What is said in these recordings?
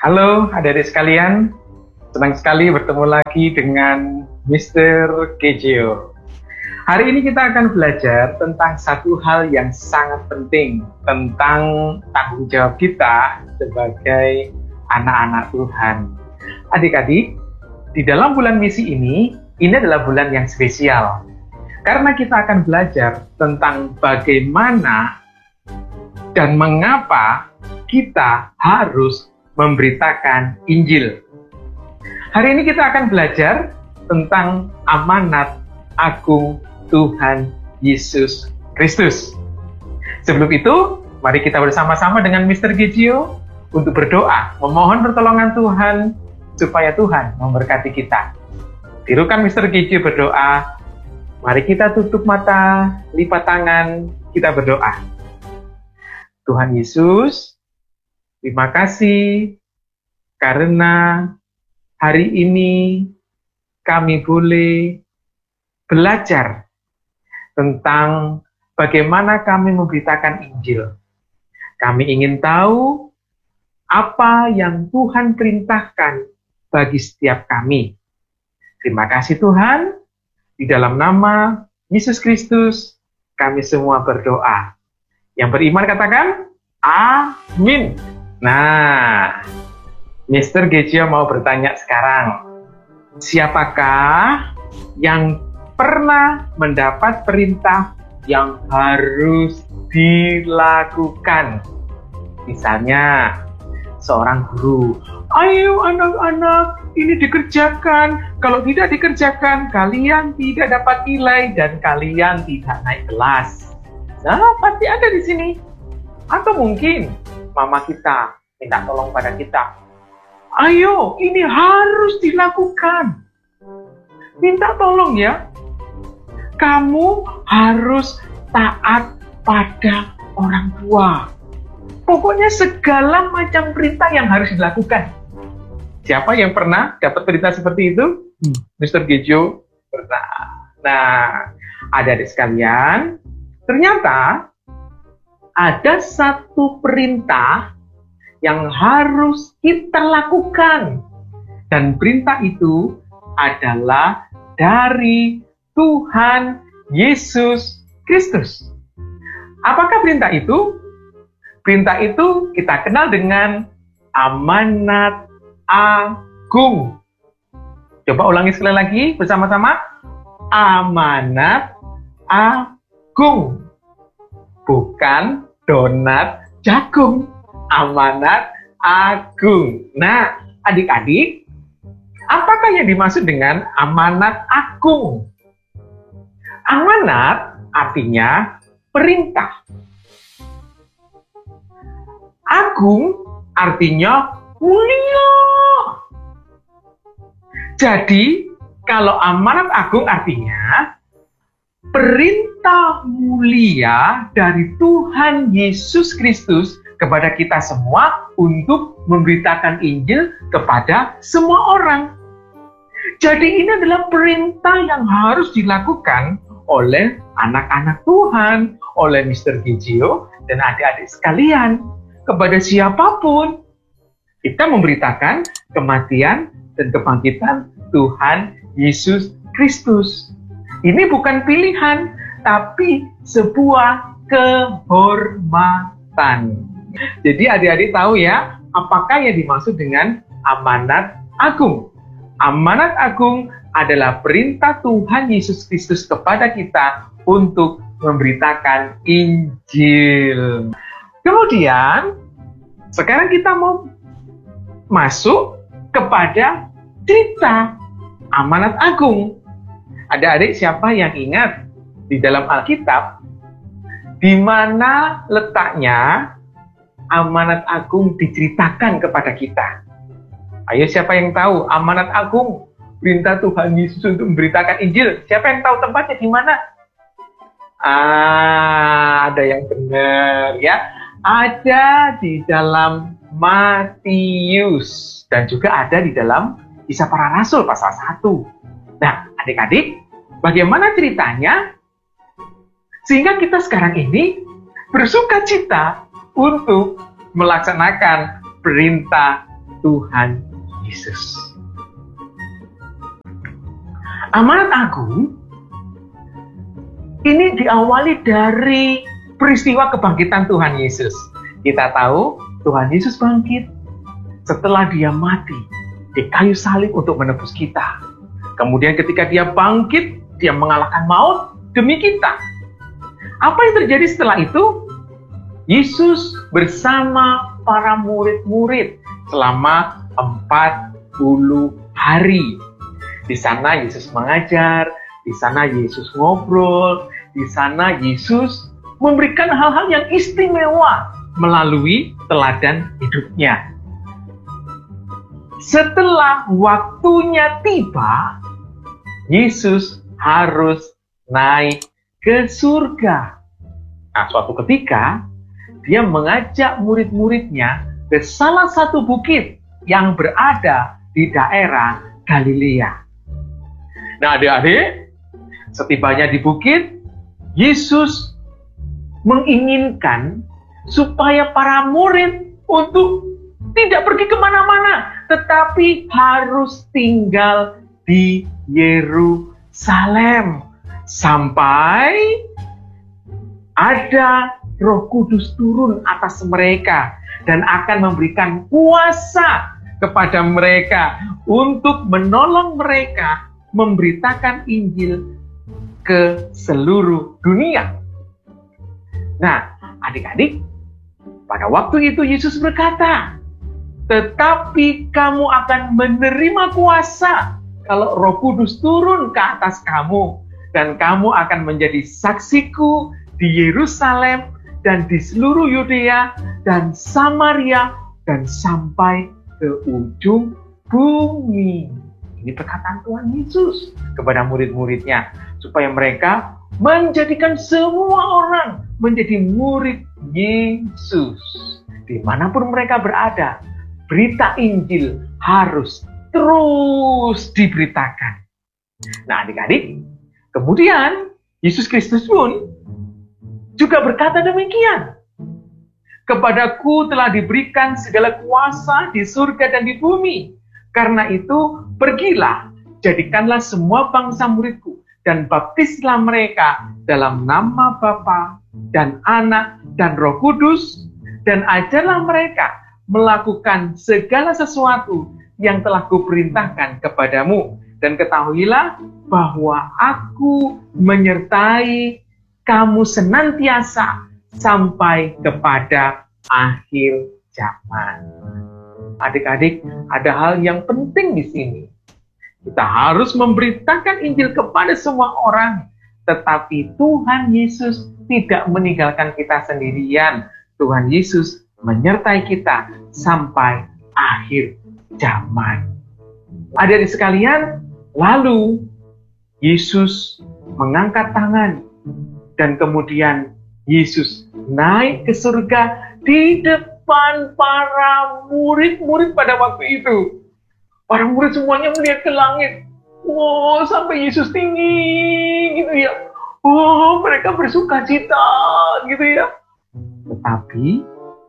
Halo adik-adik sekalian, senang sekali bertemu lagi dengan Mr. Kejio. Hari ini kita akan belajar tentang satu hal yang sangat penting, tentang tanggung jawab kita sebagai anak-anak Tuhan. Adik-adik, di dalam bulan misi ini adalah bulan yang spesial, karena kita akan belajar tentang bagaimana dan mengapa kita harus memberitakan Injil. Hari ini kita akan belajar tentang amanat agung Tuhan Yesus Kristus. Sebelum itu, mari kita bersama-sama dengan Mr. Kejio untuk berdoa, memohon pertolongan Tuhan supaya Tuhan memberkati kita. Tirukan Mr. Kejio berdoa. Mari kita tutup mata, lipat tangan, kita berdoa. Tuhan Yesus, terima kasih karena hari ini kami boleh belajar tentang bagaimana kami memberitakan Injil. Kami ingin tahu apa yang Tuhan perintahkan bagi setiap kami. Terima kasih Tuhan, di dalam nama Yesus Kristus kami semua berdoa. Yang beriman katakan, amin. Nah, Mr. Kejio mau bertanya sekarang, siapakah yang pernah mendapat perintah yang harus dilakukan? Misalnya, seorang guru, ayo anak-anak, ini dikerjakan. Kalau tidak dikerjakan, kalian tidak dapat nilai dan kalian tidak naik kelas. Nah, pasti ada di sini. Atau mungkin mama kita minta tolong pada kita. Ayo, ini harus dilakukan. Minta tolong ya. Kamu harus taat pada orang tua. Pokoknya segala macam perintah yang harus dilakukan. Siapa yang pernah dapat perintah seperti itu? Mr. Kejio pernah. Nah, adik-adik sekalian, ternyata ada satu perintah yang harus kita lakukan. Dan perintah itu adalah dari Tuhan Yesus Kristus. Apakah perintah itu? Perintah itu kita kenal dengan amanat agung. Coba ulangi sekali lagi bersama-sama. Amanat agung. Bukan donat jagung. Amanat agung. Nah, adik-adik, apakah yang dimaksud dengan amanat agung? Amanat artinya perintah. Agung artinya mulia. Jadi, kalau amanat agung artinya perintah mulia dari Tuhan Yesus Kristus kepada kita semua untuk memberitakan Injil kepada semua orang. Jadi ini adalah perintah yang harus dilakukan oleh anak-anak Tuhan, oleh Mr. Kejio dan adik-adik sekalian. Kepada siapapun, kita memberitakan kematian dan kebangkitan Tuhan Yesus Kristus. Ini bukan pilihan, tapi sebuah kehormatan. Jadi adik-adik tahu ya, apakah yang dimaksud dengan amanat agung? Amanat agung adalah perintah Tuhan Yesus Kristus kepada kita untuk memberitakan Injil. Kemudian, sekarang kita mau masuk kepada cerita amanat agung. Adik-adik, siapa yang ingat di dalam Alkitab, di mana letaknya amanat agung diceritakan kepada kita? Ayo, siapa yang tahu amanat agung, perintah Tuhan Yesus untuk memberitakan Injil? Siapa yang tahu tempatnya di mana? Ada yang benar ya. Ada di dalam Matius dan juga ada di dalam Kisah Para Rasul pasal 1. Nah, adik-adik, bagaimana ceritanya? Sehingga kita sekarang ini bersuka cita untuk melaksanakan perintah Tuhan Yesus. Amanat agung ini diawali dari peristiwa kebangkitan Tuhan Yesus. Kita tahu Tuhan Yesus bangkit setelah dia mati di kayu salib untuk menebus kita. Kemudian ketika dia bangkit, dia mengalahkan maut demi kita. Apa yang terjadi setelah itu? Yesus bersama para murid-murid selama 40 hari. Di sana Yesus mengajar, di sana Yesus ngobrol, di sana Yesus memberikan hal-hal yang istimewa melalui teladan hidupnya. Setelah waktunya tiba, Yesus harus naik ke surga. Nah, suatu ketika, dia mengajak murid-muridnya ke salah satu bukit yang berada di daerah Galilea. Nah, adik-adik, setibanya di bukit, Yesus menginginkan supaya para murid untuk tidak pergi kemana-mana, tetapi harus tinggal di Yerusalem sampai ada Roh Kudus turun atas mereka dan akan memberikan kuasa kepada mereka untuk menolong mereka memberitakan Injil ke seluruh dunia. Nah, adik-adik, pada waktu itu Yesus berkata, tetapi kamu akan menerima kuasa kalau Roh Kudus turun ke atas kamu, dan kamu akan menjadi saksiku di Yerusalem dan di seluruh Yudea dan Samaria dan sampai ke ujung bumi. Ini perkataan Tuhan Yesus kepada murid-muridnya, supaya mereka menjadikan semua orang menjadi murid Yesus. Dimanapun mereka berada, berita Injil harus terus diberitakan. Nah, adik-adik, kemudian Yesus Kristus pun juga berkata demikian. Kepadaku telah diberikan segala kuasa di surga dan di bumi. Karena itu, pergilah, jadikanlah semua bangsa muridku, dan baptislah mereka dalam nama Bapa dan Anak dan Roh Kudus, dan ajarlah mereka melakukan segala sesuatu yang telah kuperintahkan kepadamu. Dan ketahuilah bahwa aku menyertai kamu senantiasa sampai kepada akhir zaman. Adik-adik, ada hal yang penting di sini. Kita harus memberitakan Injil kepada semua orang, tetapi Tuhan Yesus tidak meninggalkan kita sendirian. Tuhan Yesus menyertai kita sampai akhir zaman. Adik-adik sekalian, lalu Yesus mengangkat tangan dan kemudian Yesus naik ke surga di depan para murid-murid pada waktu itu. Para murid semuanya melihat ke langit. Wow, sampai Yesus tinggi gitu ya. Oh, mereka bersuka cita gitu ya. Tetapi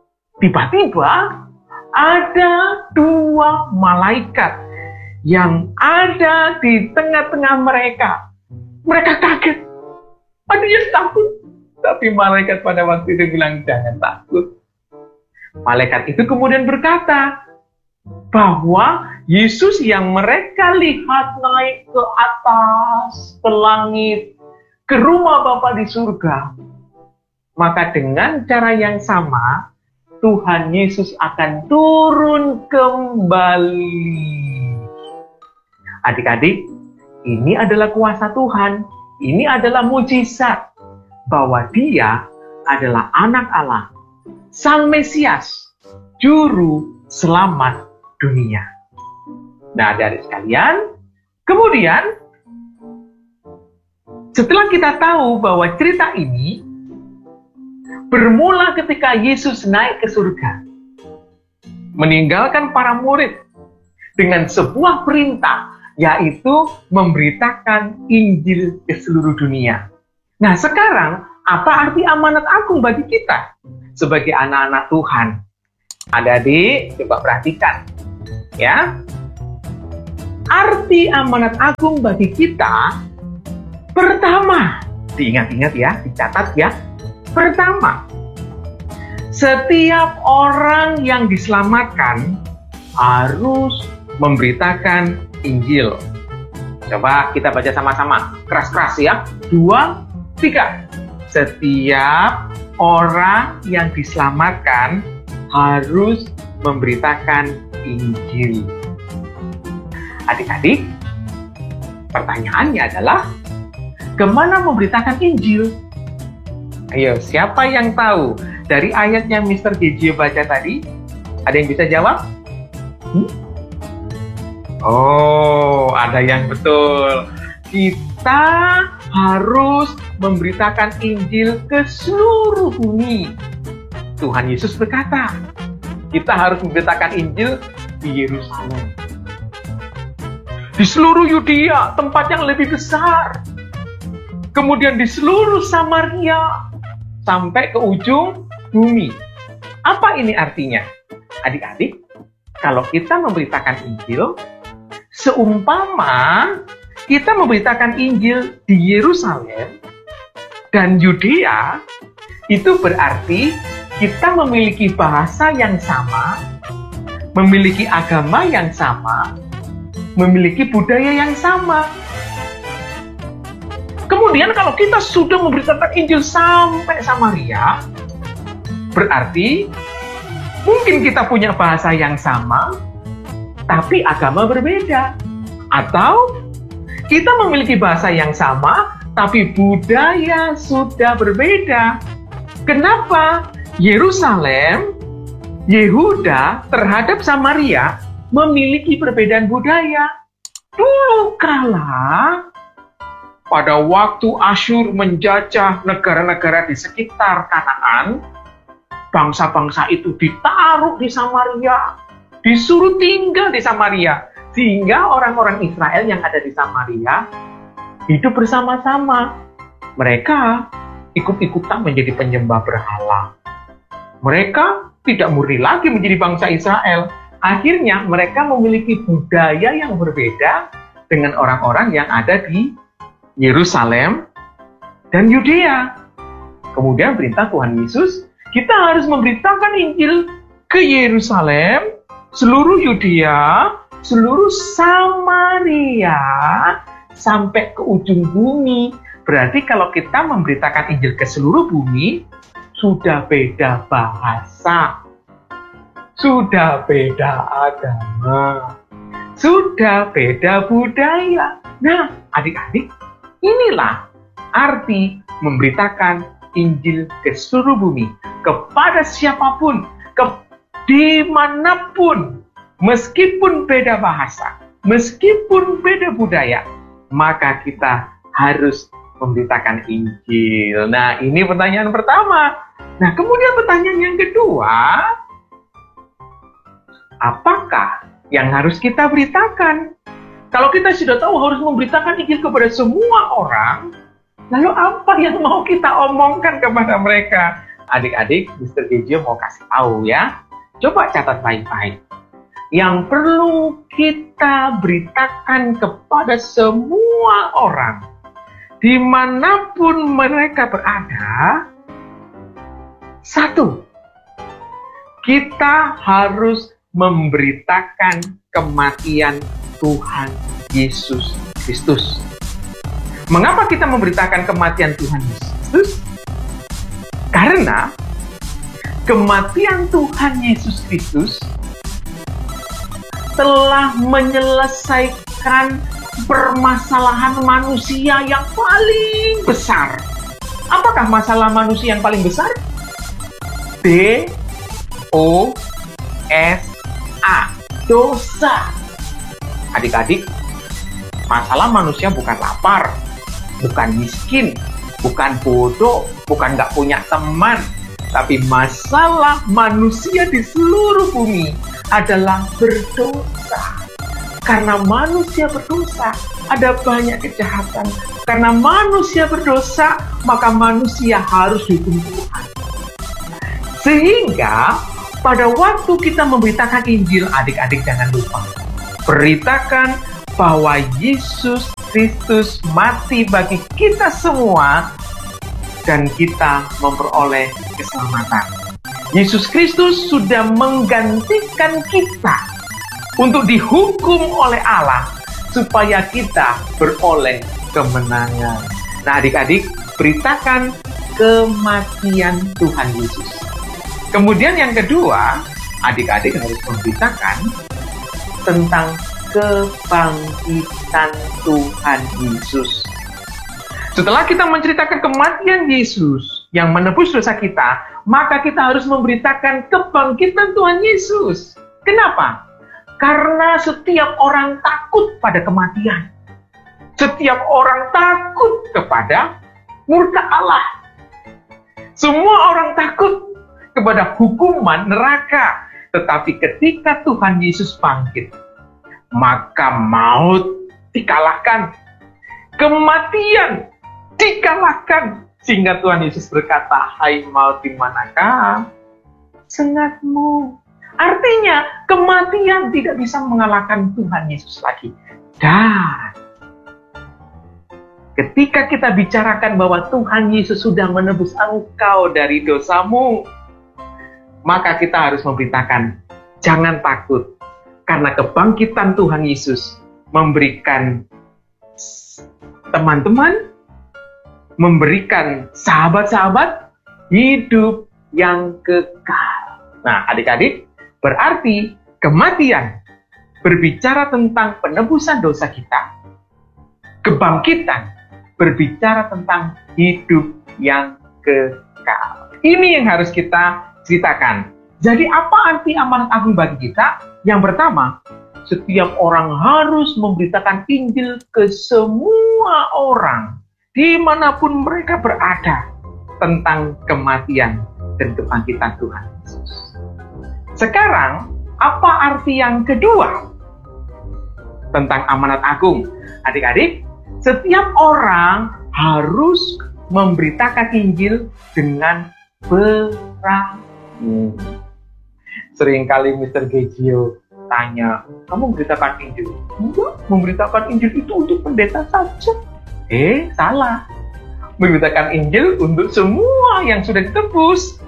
tiba-tiba ada dua malaikat yang ada di tengah-tengah mereka. Mereka kaget. Ada yang takut. Tapi malaikat pada waktu itu bilang, jangan takut. Malaikat itu kemudian berkata bahwa Yesus yang mereka lihat naik ke atas, ke langit, ke rumah Bapa di surga, maka dengan cara yang sama, Tuhan Yesus akan turun kembali. Adik-adik, ini adalah kuasa Tuhan, ini adalah mujizat bahwa Dia adalah Anak Allah, Sang Mesias, Juru Selamat dunia. Nah, adik-adik sekalian, kemudian setelah kita tahu bahwa cerita ini bermula ketika Yesus naik ke surga, meninggalkan para murid dengan sebuah perintah, yaitu memberitakan Injil ke seluruh dunia. Nah, sekarang apa arti amanat agung bagi kita sebagai anak-anak Tuhan? Adik-adik, coba perhatikan. Ya. Arti amanat agung bagi kita, pertama, diingat-ingat ya, dicatat ya. Pertama, setiap orang yang diselamatkan harus memberitakan Injil. Coba kita baca sama-sama, keras-keras ya. 2, 3. Setiap orang yang diselamatkan harus memberitakan Injil. Adik-adik, pertanyaannya adalah, kemana memberitakan Injil? Ayo, siapa yang tahu dari ayat yang Mr. Gigi baca tadi? Ada yang bisa jawab? Oh, ada yang betul. Kita harus memberitakan Injil ke seluruh bumi. Tuhan Yesus berkata, kita harus memberitakan Injil di Yerusalem, di seluruh Yudea, tempat yang lebih besar, kemudian di seluruh Samaria, sampai ke ujung bumi. Apa ini artinya? Adik-adik, kalau kita memberitakan Injil, seumpama kita memberitakan Injil di Yerusalem dan Yudea, itu berarti kita memiliki bahasa yang sama, memiliki agama yang sama, memiliki budaya yang sama. Kemudian kalau kita sudah memberitakan Injil sampai Samaria, berarti mungkin kita punya bahasa yang sama, tapi agama berbeda. Atau kita memiliki bahasa yang sama, tapi budaya sudah berbeda. Kenapa? Yerusalem, Yehuda terhadap Samaria memiliki perbedaan budaya. Dulu kala, pada waktu Asyur menjajah negara-negara di sekitar Kanaan, bangsa-bangsa itu ditaruh di Samaria, disuruh tinggal di Samaria, sehingga orang-orang Israel yang ada di Samaria hidup bersama-sama. Mereka ikut-ikutan menjadi penyembah berhala. Mereka tidak murni lagi menjadi bangsa Israel. Akhirnya mereka memiliki budaya yang berbeda dengan orang-orang yang ada di Yerusalem dan Yudea. Kemudian perintah Tuhan Yesus, kita harus memberitakan Injil ke Yerusalem, seluruh Yudea, seluruh Samaria, sampai ke ujung bumi. Berarti kalau kita memberitakan Injil ke seluruh bumi, sudah beda bahasa, sudah beda agama, sudah beda budaya. Nah, adik-adik, inilah arti memberitakan Injil ke seluruh bumi, kepada siapapun, dimanapun, meskipun beda bahasa, meskipun beda budaya, maka kita harus memberitakan Injil. Nah, ini pertanyaan pertama. Nah, kemudian pertanyaan yang kedua, apakah yang harus kita beritakan? Kalau kita sudah tahu harus memberitakan Injil kepada semua orang, lalu apa yang mau kita omongkan kepada mereka? Adik-adik, Mr. Gigi mau kasih tahu ya. Coba catat baik-baik. Yang perlu kita beritakan kepada semua orang, dimanapun mereka berada, satu, kita harus memberitakan kematian Tuhan Yesus Kristus. Mengapa kita memberitakan kematian Tuhan Yesus Kristus? Karena kematian Tuhan Yesus Kristus telah menyelesaikan permasalahan manusia yang paling besar. Apakah masalah manusia yang paling besar? D-O-S-A, dosa. Adik-adik, masalah manusia bukan lapar, bukan miskin, bukan bodoh, bukan nggak punya teman, tapi masalah manusia di seluruh bumi adalah berdosa. Karena manusia berdosa, ada banyak kejahatan. Karena manusia berdosa, maka manusia harus dihukum Tuhan. Sehingga pada waktu kita memberitakan Injil, adik-adik jangan lupa, beritakan bahwa Yesus Kristus mati bagi kita semua dan kita memperoleh keselamatan. Yesus Kristus sudah menggantikan kita untuk dihukum oleh Allah supaya kita beroleh kemenangan. Nah, adik-adik, beritakan kematian Tuhan Yesus. Kemudian yang kedua, adik-adik harus memberitakan tentang kebangkitan Tuhan Yesus. Setelah kita menceritakan kematian Yesus yang menebus dosa kita, maka kita harus memberitakan kebangkitan Tuhan Yesus. Kenapa? Karena setiap orang takut pada kematian. Setiap orang takut kepada murka Allah. Semua orang takut kepada hukuman neraka. Tetapi ketika Tuhan Yesus bangkit, maka maut dikalahkan. Kematian dikalahkan. Sehingga Tuhan Yesus berkata, "Hai maut, di manakah sengatmu?" Artinya, kematian tidak bisa mengalahkan Tuhan Yesus lagi. Dan ketika kita bicarakan bahwa Tuhan Yesus sudah menebus engkau dari dosamu, maka kita harus memberitakan, jangan takut. Karena kebangkitan Tuhan Yesus memberikan teman-teman, memberikan sahabat-sahabat hidup yang kekal. Nah, adik-adik, berarti kematian berbicara tentang penebusan dosa kita. Kebangkitan berbicara tentang hidup yang kekal. Ini yang harus kita ceritakan. Jadi apa arti amanat agung bagi kita? Yang pertama, setiap orang harus memberitakan Injil ke semua orang, dimanapun mereka berada, tentang kematian dan kebangkitan Tuhan Yesus. Sekarang, apa arti yang kedua tentang amanat agung? Adik-adik, setiap orang harus memberitakan Injil dengan berani. Seringkali Mr. Gegio tanya, kamu memberitakan Injil? Enggak, memberitakan Injil itu untuk pendeta saja. Salah. Memberitakan Injil untuk semua yang sudah ditebus.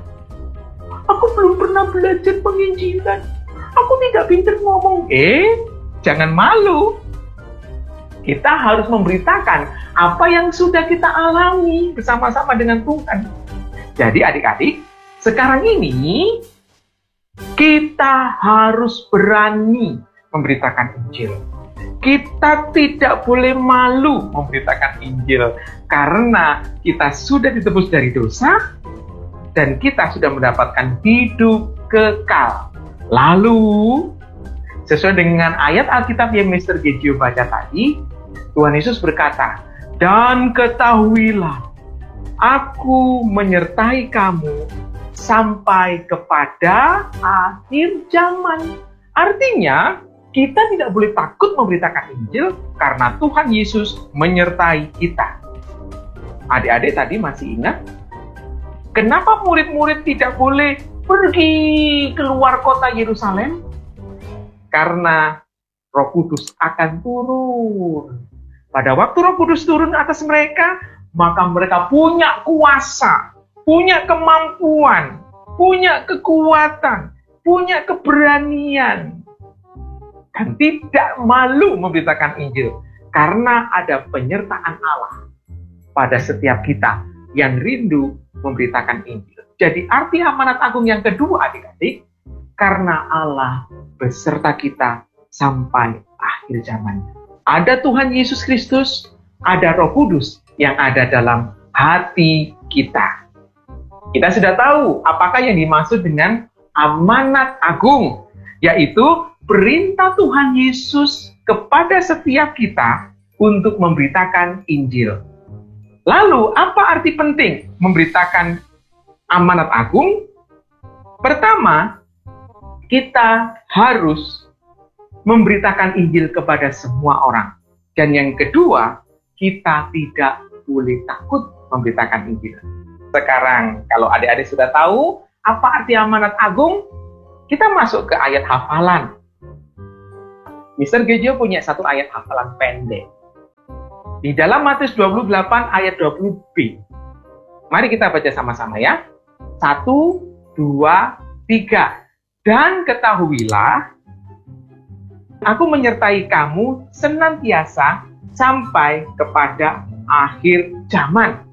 Aku belum pernah belajar penginjilan. Aku tidak pintar ngomong. Jangan malu. Kita harus memberitakan apa yang sudah kita alami bersama-sama dengan Tuhan. Jadi adik-adik, sekarang ini kita harus berani memberitakan Injil. Kita tidak boleh malu memberitakan Injil karena kita sudah ditebus dari dosa dan kita sudah mendapatkan hidup kekal. Lalu, sesuai dengan ayat Alkitab yang Mr. Gegio baca tadi, Tuhan Yesus berkata, "Dan ketahuilah, aku menyertai kamu sampai kepada akhir zaman." Artinya, kita tidak boleh takut memberitakan Injil karena Tuhan Yesus menyertai kita. Adik-adik tadi masih ingat? Kenapa murid-murid tidak boleh pergi keluar kota Yerusalem? Karena Roh Kudus akan turun. Pada waktu Roh Kudus turun atas mereka, maka mereka punya kuasa, punya kemampuan, punya kekuatan, punya keberanian, dan tidak malu memberitakan Injil karena ada penyertaan Allah pada setiap kita yang rindu memberitakan Injil. Jadi arti amanat agung yang kedua adik-adik, karena Allah beserta kita sampai akhir zaman. Ada Tuhan Yesus Kristus, ada Roh Kudus yang ada dalam hati kita. Kita sudah tahu apakah yang dimaksud dengan amanat agung, yaitu perintah Tuhan Yesus kepada setiap kita untuk memberitakan Injil. Lalu, apa arti penting memberitakan amanat agung? Pertama, kita harus memberitakan Injil kepada semua orang. Dan yang kedua, kita tidak boleh takut memberitakan Injil. Sekarang, kalau adik-adik sudah tahu Apa arti amanat agung? Kita masuk ke ayat hafalan. Mr. Gejo punya satu ayat hafalan pendek. Di dalam Matius 28 ayat 20b. Mari kita baca sama-sama ya. 1, 2, 3. Dan ketahuilah, aku menyertai kamu senantiasa sampai kepada akhir zaman.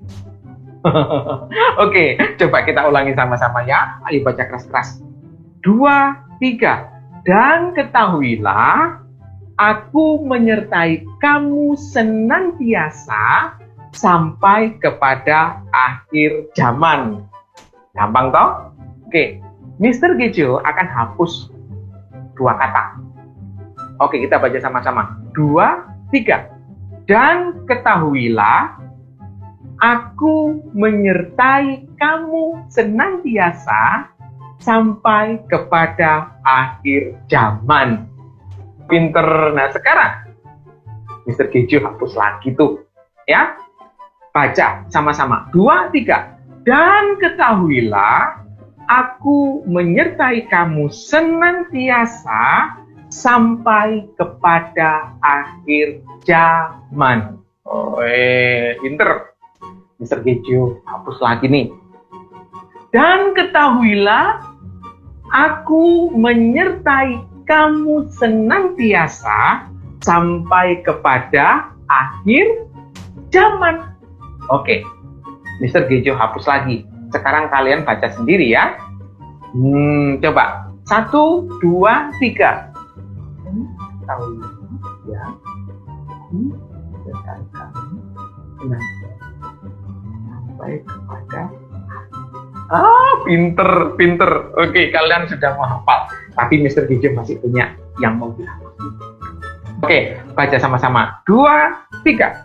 Oke, coba kita ulangi sama-sama ya. Ayo baca keras-keras. 2, 3. Dan ketahuilah, aku menyertai kamu senantiasa sampai kepada akhir zaman. Gampang toh? Oke, Mr. Gejo akan hapus 2 kata. Oke, kita baca sama-sama. 2, 3. Dan ketahuilah, aku menyertai kamu senantiasa sampai kepada akhir zaman. Pinter. Nah, sekarang Mr. Gejo hapus lagi tuh. Ya. Baca sama-sama. 2, 3. Dan ketahuilah, aku menyertai kamu senantiasa sampai kepada akhir zaman. Pinter. Mr. Gejo hapus lagi nih. Dan ketahuilah, aku menyertai kamu senantiasa sampai kepada akhir zaman. Oke, Mr. Gejo hapus lagi. Sekarang kalian baca sendiri ya. Coba. 1, 2, 3. Ketahuilah ya, aku menyertai kamu senantiasa sampai kepada pinter. Oke, kalian sudah menghafal. Tapi Mr. Gejo masih punya yang mau dihapus. Oke, baca sama-sama. 2, 3.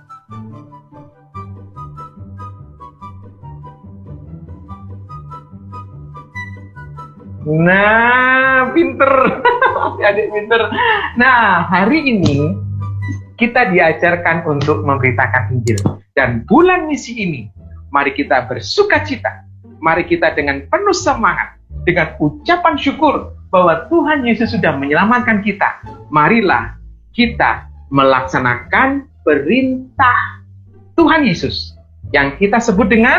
Nah, pinter. Adik pinter. Nah, hari ini kita diajarkan untuk memberitakan Injil. Dan bulan misi ini, mari kita bersukacita. Mari kita dengan penuh semangat, dengan ucapan syukur bahwa Tuhan Yesus sudah menyelamatkan kita. Marilah kita melaksanakan perintah Tuhan Yesus yang kita sebut dengan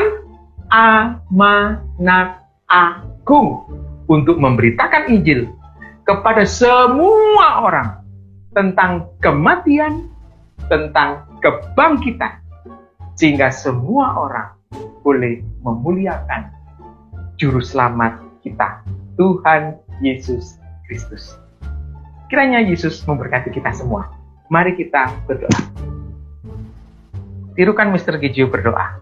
amanat agung untuk memberitakan Injil kepada semua orang tentang kematian, tentang kebangkitan, sehingga semua orang boleh memuliakan Juru Selamat kita, Tuhan Yesus Kristus. Kiranya Yesus memberkati kita semua. Mari kita berdoa. Tirukan Mr. Gejo berdoa.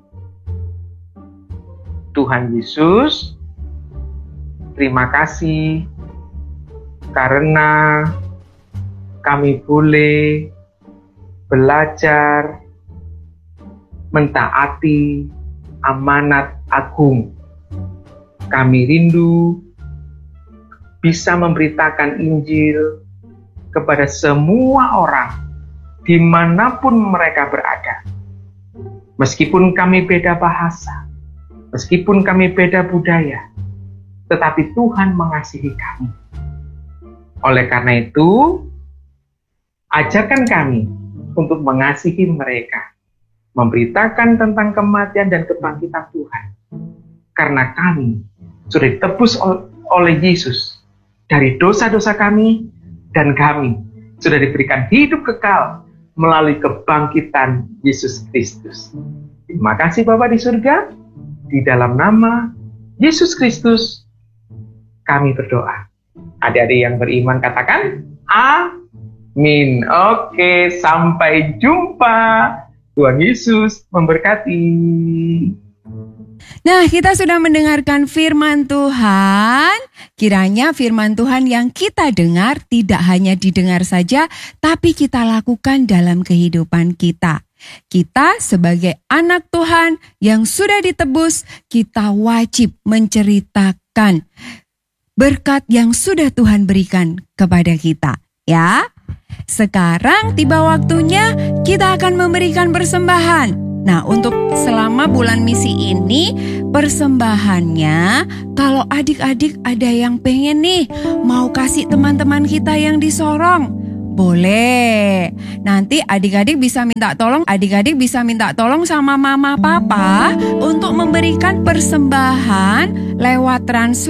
Tuhan Yesus, terima kasih karena kami boleh belajar mentaati amanat agung. Kami rindu bisa memberitakan Injil kepada semua orang dimanapun mereka berada. Meskipun kami beda bahasa, meskipun kami beda budaya, tetapi Tuhan mengasihi kami. Oleh karena itu, ajarkan kami untuk mengasihi mereka, memberitakan tentang kematian dan kebangkitan Tuhan. Karena kami sudah ditebus oleh Yesus dari dosa-dosa kami, dan kami sudah diberikan hidup kekal melalui kebangkitan Yesus Kristus. Terima kasih Bapa di surga, di dalam nama Yesus Kristus kami berdoa. Adik-adik yang beriman katakan amin. Oke, sampai jumpa. Tuhan Yesus memberkati. Nah, kita sudah mendengarkan firman Tuhan. Kiranya firman Tuhan yang kita dengar tidak hanya didengar saja, tapi kita lakukan dalam kehidupan kita. Kita sebagai anak Tuhan yang sudah ditebus, kita wajib menceritakan berkat yang sudah Tuhan berikan kepada kita. Ya, sekarang tiba waktunya kita akan memberikan persembahan. Nah, untuk selama bulan misi ini, persembahannya kalau adik-adik ada yang pengen nih mau kasih teman-teman kita yang di Sorong, boleh. Nanti adik-adik bisa minta tolong sama mama papa untuk memberikan persembahan lewat transfer